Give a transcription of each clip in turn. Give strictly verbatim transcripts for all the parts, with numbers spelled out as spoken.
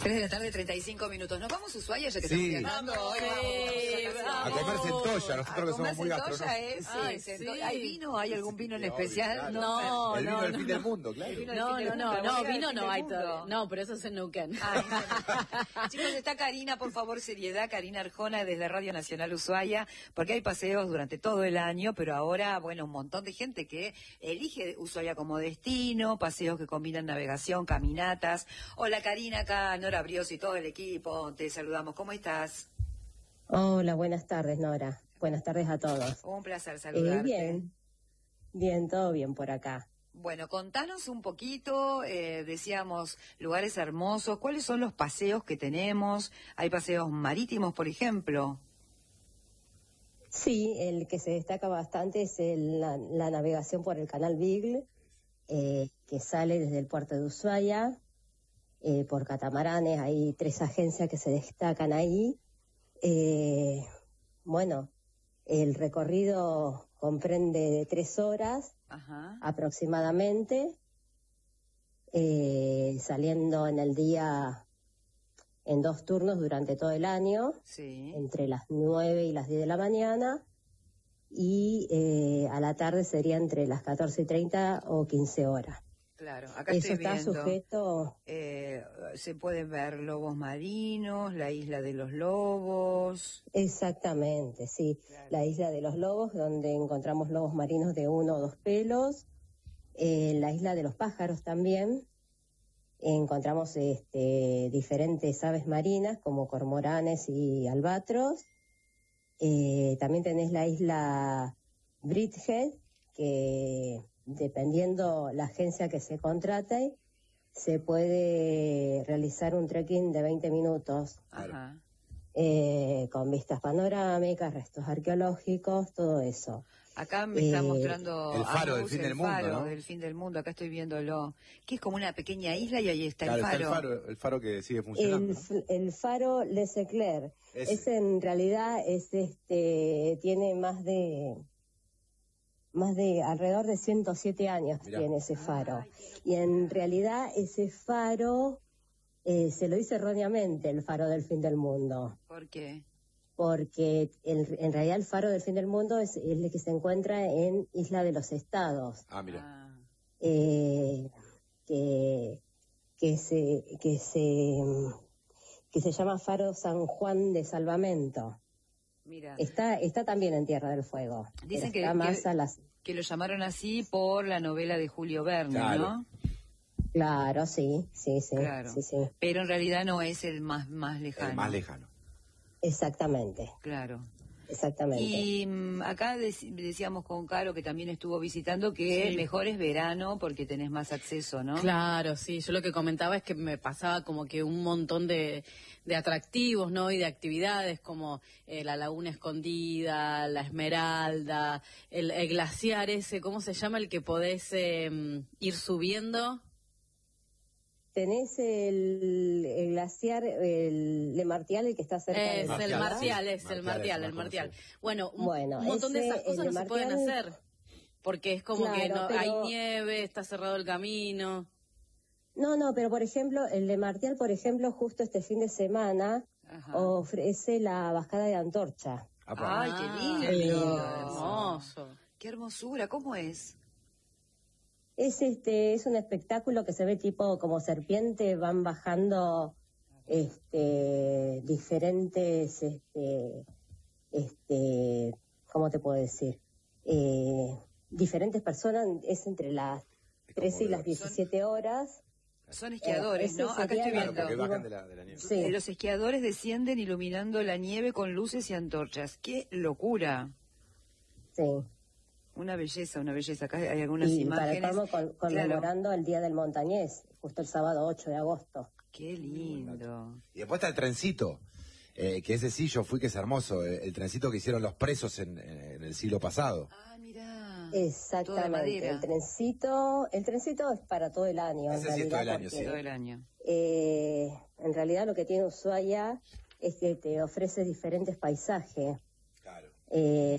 tres de la tarde, treinta y cinco minutos. ¿Nos vamos a Ushuaia ya que sí. estamos viajando? Vamos, Hoy sí, vamos, a comer centolla, nosotros que somos muy gastronómicos. Es, Ay, sí, sí. ¿Hay vino? ¿Hay algún vino en Sí, especial? obvio, claro. No, el vino no, del no. fin del mundo, claro. El vino del No, fin no, del no, mundo, no, la vino del no fin hay del mundo. todavía. No, pero eso es en Neuquén. Ah, chicos, está Karina, por favor, seriedad, Karina Arjona desde Radio Nacional Ushuaia, porque hay paseos durante todo el año, pero ahora, bueno, un montón de gente que elige Ushuaia como destino, paseos que combinan navegación, caminatas. Hola Karina, acá Nora Brios y todo el equipo, te saludamos, ¿cómo estás? Hola, buenas tardes, Nora. Buenas tardes a todos. Un placer Eh, saludarte. bien, bien, todo bien por acá. Bueno, contanos un poquito, eh, decíamos, lugares hermosos, ¿cuáles son los paseos que tenemos? ¿Hay paseos marítimos, por ejemplo? Sí, el que se destaca bastante es el- la, la navegación por el canal Beagle, eh, que sale desde el puerto de Ushuaia, eh, por catamaranes. Hay tres agencias que se destacan ahí. Eh, bueno, el recorrido comprende de tres horas Ajá. aproximadamente, eh, saliendo en el día en dos turnos durante todo el año, Sí. entre las nueve y las diez de la mañana, y eh, a la tarde sería entre las catorce y treinta o quince horas. Claro, acá Eso estoy está viendo. sujeto, Eh, se pueden ver lobos marinos, la isla de los lobos. exactamente, sí, Claro. la isla de los lobos, donde encontramos lobos marinos de uno o dos pelos, eh, la isla de los pájaros también, encontramos este, diferentes aves marinas como cormoranes y albatros. Eh, también tenés la isla Bridgehead, que dependiendo la agencia que se contrate, se puede realizar un trekking de veinte minutos, Ajá. eh, con vistas panorámicas, restos arqueológicos, todo eso. Acá me está Eh, mostrando el faro del Agus, fin el del mundo, faro ¿no? del fin del mundo. Acá estoy viéndolo, que es como una pequeña isla y ahí está Claro, el está faro. el faro, el faro que sigue funcionando. El, f- el faro Les Eclairs, Ese. ese en realidad es este tiene más de más de alrededor de ciento siete años. Mirá. Tiene ese faro. Ay, qué locura. Y en realidad ese faro eh, se lo hizo erróneamente, el faro del fin del mundo, ¿Por qué? porque el- en realidad el faro del fin del mundo es, es el que se encuentra en Isla de los Estados, Ah, mira. Ah, eh, que que se que se que se llama Faro San Juan de Salvamento. mira, Está está también en Tierra del Fuego. Dicen pero está que- más que- a las que lo llamaron así por la novela de Julio Verne, Claro. ¿no? claro, sí, sí, sí, Claro. sí, sí, Pero en realidad no es el más, más lejano. El más lejano. exactamente, Claro. exactamente. Y mm, acá dec- decíamos con Caro, que también estuvo visitando, que Sí. mejor es verano porque tenés más acceso, ¿no? Claro, sí. Yo lo que comentaba es que me pasaba como que un montón de, de atractivos, ¿no? Y de actividades como eh, la Laguna Escondida, la Esmeralda, el, el glaciar ese, ¿cómo se llama? El que podés eh, ir subiendo. Tenés el, el glaciar, el Le Martial, el que está cerca de Es la el ciudad. Martial, es Martial el Martial, es el más Martial. conocido. Bueno, un, Bueno, un montón de ese, esas cosas el no se pueden Martial- hacer. Porque es como que Claro, no pero- hay nieve, está cerrado el camino. No, no, pero por ejemplo, el de Martial, por ejemplo, justo este fin de semana Ajá. ofrece la bajada de antorcha. Apa. Ay, qué Ah, lindo. hermoso. Qué hermosura, ¿cómo es? Es este, es un espectáculo que se ve tipo como serpiente, van bajando este diferentes este este ¿cómo te puedo decir? Eh, diferentes personas, es entre las Es como trece y de- las diecisiete horas. Son esquiadores, ese ¿no? Acá sería estoy Claro, viendo. porque Digo- bajan de la, de la nieve. Sí. Eh, Los esquiadores descienden iluminando la nieve con luces y antorchas. ¡Qué locura! Sí. Una belleza, una belleza. Acá hay algunas Y para el imágenes. colmo, con- conmemorando el Día del Montañés, justo el sábado ocho de agosto. Qué lindo. Y después está el trencito, eh, que ese sí yo fui, que es hermoso, eh, el trencito que hicieron los presos en, en el siglo pasado. Ah, mirá. Exactamente. Todo de madera. El trencito, el trencito es para todo el año. Ese en sí es todo realidad, el año, porque, sí. Todo el año. eh, en realidad lo que tiene Ushuaia es que te ofrece diferentes paisajes. Claro. Eh,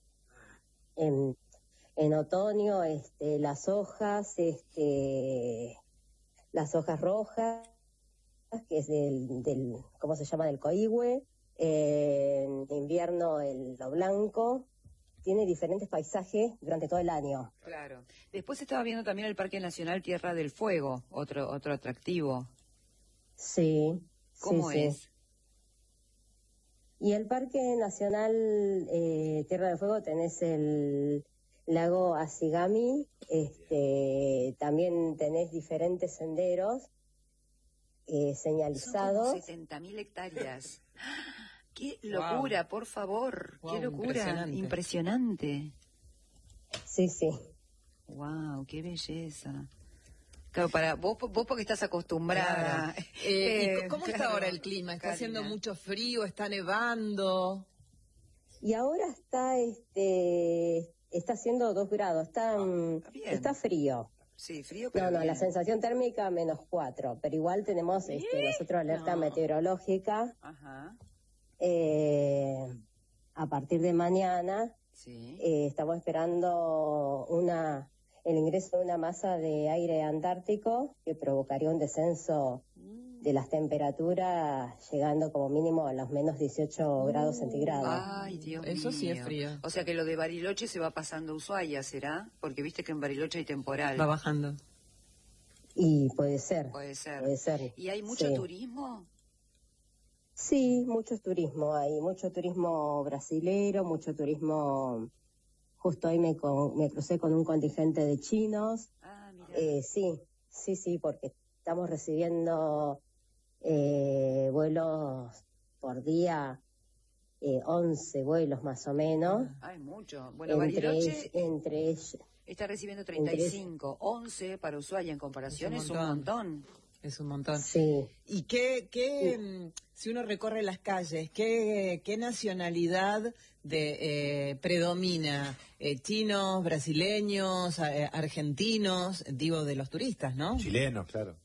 en, en otoño, este, las hojas, este, las hojas rojas, que es del, del ¿cómo se llama? Del Coihue, eh, en invierno el Lo Blanco, tiene diferentes paisajes durante todo el año. Claro. Después estaba viendo también el Parque Nacional Tierra del Fuego, otro otro atractivo. Sí. ¿Cómo sí, es? Sí. Y el Parque Nacional eh, Tierra del Fuego tenés el lago Asigami, este, también tenés diferentes senderos eh, señalizados. Son como setenta mil hectáreas. ¡Qué locura, wow. por favor! Wow, ¡Qué locura! Impresionante. impresionante. Sí, sí. ¡Wow! ¡Qué belleza! Claro, para vos, vos porque estás acostumbrada. Claro. Eh, eh, ¿y ¿Cómo claro, está ahora el clima? ¿Está Karina. haciendo mucho frío? ¿Está nevando? Y ahora está, este, está haciendo dos grados. Está, ah, está frío. Sí, frío, pero No, no, bien. la sensación térmica menos cuatro, pero igual tenemos este, nosotros alerta no. meteorológica. Ajá. Eh, a partir de mañana sí. eh, estamos esperando una el ingreso de una masa de aire antártico que provocaría un descenso de las temperaturas llegando como mínimo a los menos dieciocho grados centígrados. Ay, Dios Eso mío. sí es frío. O sea que lo de Bariloche se va pasando a Ushuaia, ¿será? Porque viste que en Bariloche hay temporal. Va bajando. Y puede ser. Puede ser. Puede ser. ¿Y hay mucho sí. turismo? Sí, mucho turismo. Hay mucho turismo brasilero, mucho turismo. Justo hoy me, con, me crucé con un contingente de chinos. Ah, mira. Eh, sí, sí, sí, porque estamos recibiendo eh, vuelos por día, eh, once vuelos más o menos. Hay mucho. Bueno, entre Bariloche es, entre ellos, está recibiendo treinta y cinco, once para Ushuaia en comparación es un montón. Es un montón. Sí. ¿Y qué, qué sí. si uno recorre las calles, qué, qué nacionalidad de eh, predomina? Eh, ¿Chinos, brasileños, eh, argentinos? Digo, de los turistas, ¿no? Chilenos, claro.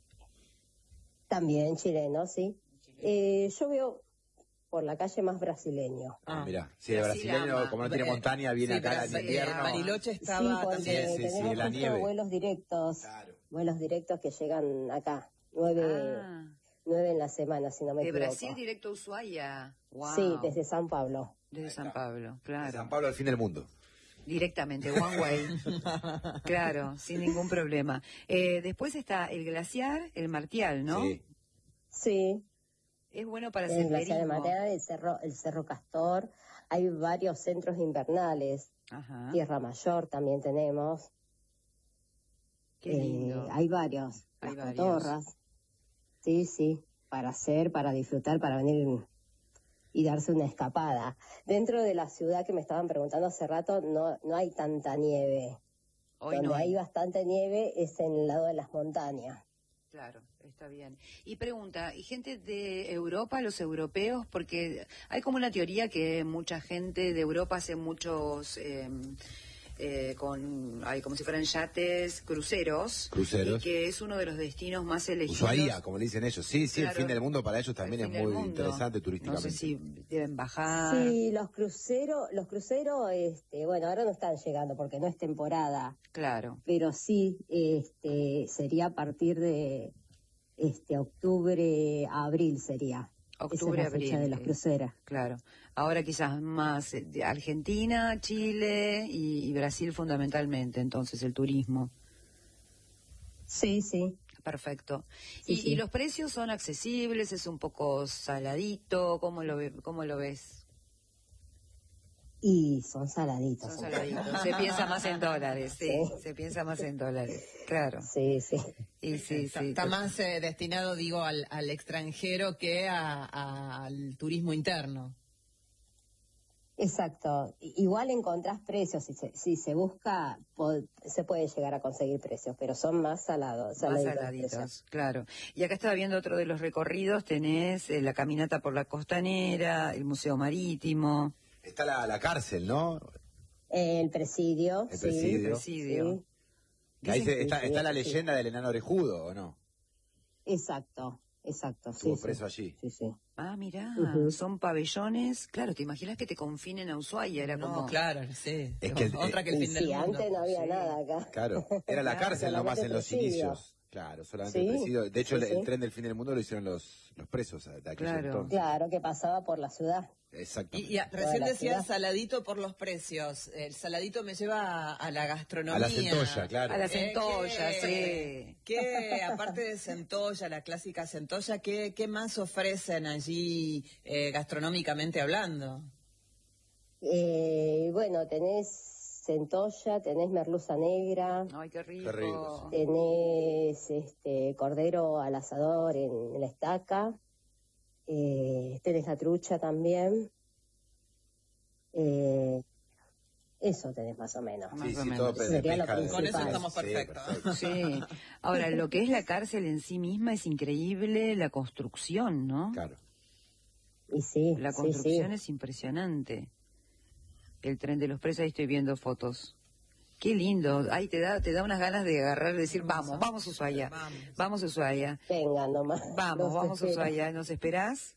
También chilenos, sí. Eh, yo veo por la calle más brasileño. Ah, mira, sí, el brasileño, como no tiene montaña, viene sí, acá en eh, invierno. Bariloche estaba sí, porque también. Sí, sí, tenemos sí, la justo nieve. vuelos directos, Claro. vuelos directos que llegan acá, nueve, Ah, nueve en la semana, si no me de equivoco. Brasil directo a Ushuaia. Wow. Sí, desde San Pablo. Desde San Pablo, claro. San Pablo al fin del mundo. Directamente, one way. Claro, sin ningún problema. Eh, después está el glaciar, el Martial, ¿no? Sí. Sí. Es bueno para El glaciar de senderismo. Martial, el cerro, el cerro Castor. Hay varios centros invernales. Ajá. Tierra Mayor también tenemos. Qué lindo. Eh, hay varios. Hay Las varios. cotorras. Sí, sí. Para hacer, para disfrutar, para venir y darse una escapada. Dentro de la ciudad que me estaban preguntando hace rato, no, no hay tanta nieve. Hoy Donde no hay hay. bastante nieve es en el lado de las montañas. Claro, está bien. Y pregunta, ¿y gente de Europa, los europeos? Porque hay como una teoría que mucha gente de Europa hace muchos, eh, eh, con, hay como si fueran yates, cruceros. Cruceros. Y que es uno de los destinos más elegidos. Ushuaia, como le dicen ellos. Sí, sí, Claro. el fin del mundo para ellos también El es fin del muy mundo. interesante No turísticamente. sé si deben bajar. Sí, los cruceros, los cruceros, este, bueno, ahora no están llegando porque no es temporada. Claro. Pero sí, este, sería a partir de este octubre a abril sería. Octubre, Esa es la fecha abril, de los eh, cruceros. Claro. Ahora quizás más eh, de Argentina, Chile y, y Brasil fundamentalmente, entonces el turismo. Sí, sí. Perfecto. Sí, ¿Y, sí. y los precios son accesibles? ¿Es un poco saladito? ¿Cómo lo, ve- cómo lo ves? Y son saladitos. Son saladitos. Se piensa más en dólares, sí. Sí. Se piensa más en dólares, claro. Sí, sí. Y sí, está, sí. está más eh, destinado, digo, al, al extranjero que a- a- al turismo interno. Exacto. I- Igual encontrás precios, si se, si se busca, po- se puede llegar a conseguir precios, pero son más salados. Más saladitos los saladitos, precios. claro. Y acá estaba viendo otro de los recorridos, tenés eh, la caminata por la costanera, el Museo Marítimo. Está la, la cárcel, ¿no? El presidio. El sí, presidio. El presidio. sí. Que ahí se- Sí, está, sí, está la sí. leyenda del enano orejudo, ¿o no? Exacto, exacto. Sí, Estuvo sí. preso allí. Sí, sí. Ah, mirá, Ujú. son pabellones. Claro, ¿te imaginas que te confinen a Ushuaia? Era No, como... claro, sí. Es que el- Otra que el Y fin sí, del mundo. antes no había Sí. nada acá. Claro, era la cárcel nomás en los Solamente presidio. inicios. Claro, solamente Sí, el presidio. De hecho, sí, el, el sí. tren del fin del mundo lo hicieron los, los presos de aquel Claro. entonces. Claro, que pasaba por la ciudad. Y, Exactamente. y a- recién la decía ciudad. saladito por los precios. El saladito me lleva a, a la gastronomía. A la centolla, claro. A la Eh, centolla, ¿qué- sí. ¿Qué, aparte de centolla, la clásica centolla, qué, qué más ofrecen allí eh, gastronómicamente hablando? Eh, bueno, tenés centolla, tenés merluza negra, Ay, qué rico. Qué rico, tenés este cordero al asador en, en la estaca, eh, tenés la trucha también. Eh, eso tenés más o menos. Más Sí, o sí, menos. todo pe- de Sería lo pesca de- Con eso principal. estamos Sí, perfectos. perfecto. Sí. Ahora, lo que es la cárcel en sí misma es increíble, la construcción, ¿no? Claro. Y sí, La sí, construcción sí. es impresionante. El tren de los presos, ahí estoy viendo fotos. Qué lindo. Ahí te da, te da unas ganas de agarrar y decir, vamos, vamos a Ushuaia. Vamos. Vamos a Ushuaia. Venga nomás. Vamos, Los vamos a espero. Ushuaia. ¿Nos esperás?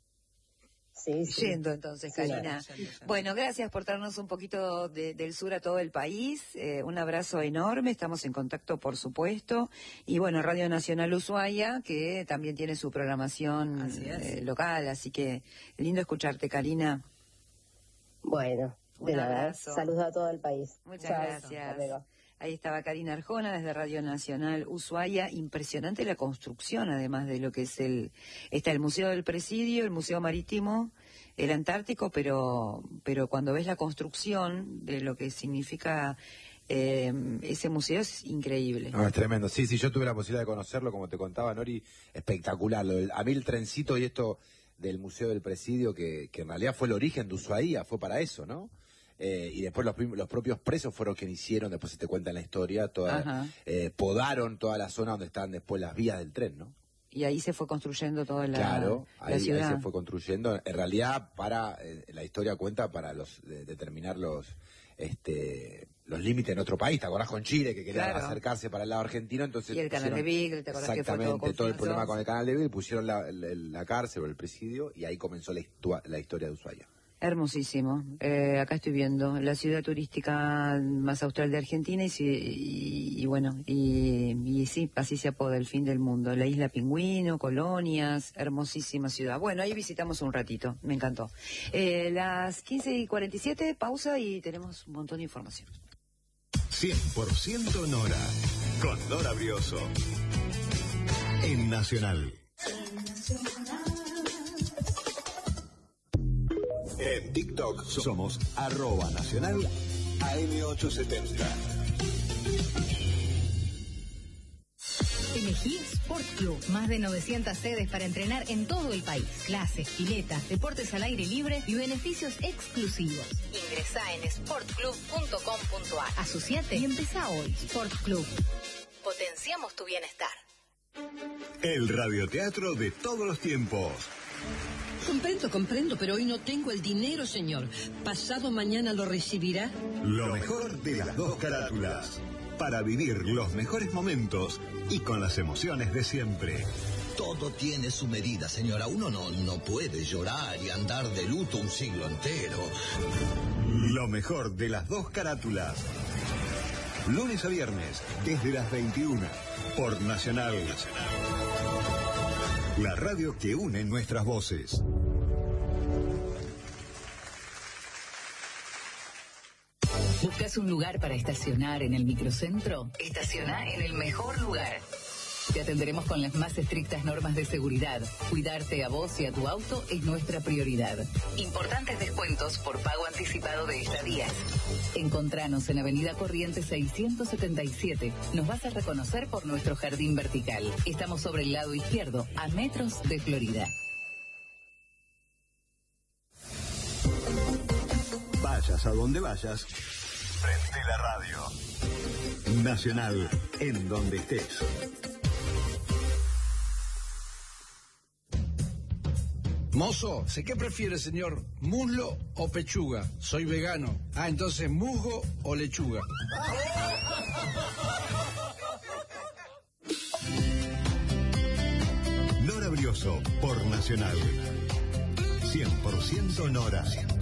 Sí, sí. Yendo entonces, Sí, Karina. yendo, yendo. Bueno, gracias por traernos un poquito de- del sur a todo el país. Eh, un abrazo enorme. Estamos en contacto, por supuesto. Y bueno, Radio Nacional Ushuaia, que también tiene su programación Así es. eh, local. Así que lindo escucharte, Karina. Bueno, Un de nada. abrazo. Saludos a todo el país. Muchas Chao, gracias. hasta luego. Ahí estaba Karina Arjona desde Radio Nacional Ushuaia. Impresionante la construcción, además de lo que es el... Está el Museo del Presidio, el Museo Marítimo, el Antártico, pero, pero cuando ves la construcción de lo que significa eh, ese museo es increíble. No, es tremendo. Sí, sí, yo tuve la posibilidad de conocerlo, como te contaba, Nori, espectacular. Lo del- a mí el trencito y esto del Museo del Presidio, que, que en realidad fue el origen de Ushuaia, fue para eso, ¿no? Eh, y después los, prim- los propios presos fueron quienes hicieron, después se te cuenta en la historia, toda, Ajá. eh, podaron toda la zona donde estaban después las vías del tren, ¿no? Y ahí se fue construyendo toda la, Claro, la ahí, ahí ciudad. se fue construyendo. En realidad, para eh, la historia cuenta para los de- determinar los este los límites en otro país. ¿Te acordás con Chile que quería Claro. acercarse para el lado argentino? Entonces Y el canal de pusieron- Beagle, ¿te acordás que fue todo exactamente, todo el confuso? problema con el canal de Beagle, pusieron la, la- la cárcel o el presidio y ahí comenzó la, histua- la historia de Ushuaia. Hermosísimo. Eh, acá estoy viendo la ciudad turística más austral de Argentina y, si- y- y bueno, y, y sí, así se apoda el fin del mundo. La isla Pingüino, colonias, hermosísima ciudad. Bueno, ahí visitamos un ratito, me encantó. Eh, las quince y cuarenta y siete, pausa y tenemos un montón de información. cien por ciento Nora, con Nora Brioso. En Nacional. En TikTok somos arroba nacional A M ochocientos setenta. Elegí Sport Club. Más de novecientas sedes para entrenar en todo el país. Clases, piletas, deportes al aire libre y beneficios exclusivos. Ingresá en sport club punto com punto a r. Asociate y empezá hoy. Sport Club. Potenciamos tu bienestar. El radioteatro de todos los tiempos. Comprendo, comprendo, pero hoy no tengo el dinero, señor. Pasado mañana lo recibirá. Lo mejor de las dos carátulas. Para vivir los mejores momentos y con las emociones de siempre. Todo tiene su medida, señora. Uno no, no puede llorar y andar de luto un siglo entero. Lo mejor de las dos carátulas. Lunes a viernes, desde las veintiuna, por Nacional. La radio que une nuestras voces. ¿Buscas un lugar para estacionar en el microcentro? Estaciona en el mejor lugar. Te atenderemos con las más estrictas normas de seguridad. Cuidarte a vos y a tu auto es nuestra prioridad. Importantes descuentos por pago anticipado de estadías. Encontranos en Avenida Corrientes seiscientos setenta y siete. Nos vas a reconocer por nuestro jardín vertical. Estamos sobre el lado izquierdo, a metros de Florida. Vayas a donde vayas, prende la radio. Nacional, en donde estés. Mozo, ¿sé qué prefiere, señor? ¿Muslo o pechuga? Soy vegano. Ah, entonces, ¿musgo o lechuga? Nora Brioso, por Nacional. cien por ciento Nora.